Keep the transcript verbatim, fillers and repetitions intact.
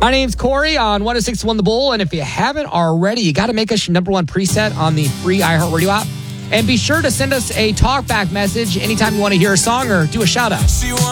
My name's Corey on one oh six point one The Bull, and if you haven't already, you got to make us your number one preset on the free iHeartRadio app. And be sure to send us a talkback message anytime you want to hear a song or do a shout out.